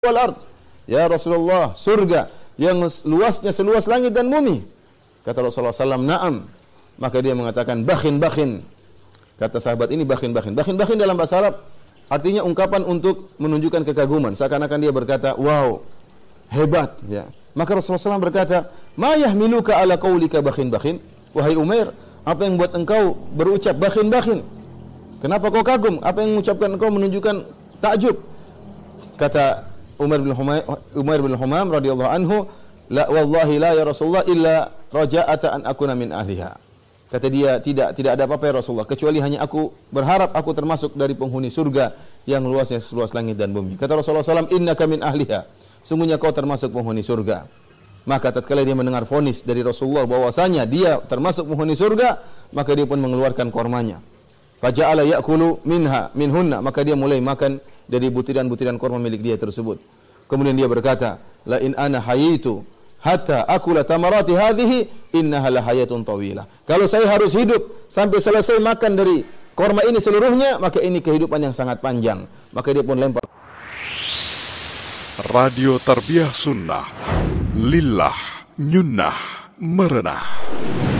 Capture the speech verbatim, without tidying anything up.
wal ard. Ya Rasulullah, surga yang luasnya seluas langit dan bumi. Kata Rasulullah sallallahu alaihi wasallam, "Na'am." Maka dia mengatakan, "Bakhin, bakhin." Kata sahabat ini, bakhin, bakhin. Bakhin, bakhin dalam bahasa Arab artinya ungkapan untuk menunjukkan kekaguman. Seakan-akan dia berkata, "Wow, hebat." Ya. Maka Rasulullah sallallahu alaihi wasallam berkata, "Ma yahmiluka ala qaulika bakhin, bakhin?" Wahai Umair, apa yang buat engkau berucap bakhin, bakhin? Kenapa kau kagum? Apa yang mengucapkan engkau menunjukkan takjub? Kata Umar bin Humam, Umar bin Humam radhiyallahu anhu, "La wallahi la ya Rasulullah illa raja'ata an akuna min ahliha." Kata dia, tidak tidak ada apa-apa ya Rasulullah, kecuali hanya aku berharap aku termasuk dari penghuni surga yang luasnya seluas langit dan bumi. Kata Rasulullah sallallahu alaihi wasallam, "Innaka min ahliha." Sungguhnya kau termasuk penghuni surga. Maka tatkala dia mendengar vonis dari Rasulullah bahwasanya dia termasuk penghuni surga, maka dia pun mengeluarkan kormanya. Faja'ala ya'kulu minha minhunna, maka dia mulai makan dari butiran-butiran korma milik dia tersebut. Kemudian dia berkata, "La in ana hayitu hatta akula tamarati hadhihi innaha la hayatun tawilah." Kalau saya harus hidup sampai selesai makan dari korma ini seluruhnya, maka ini kehidupan yang sangat panjang. Maka dia pun lempar. Radio Tarbiyah Sunnah Lillah Nyunnah Merenah.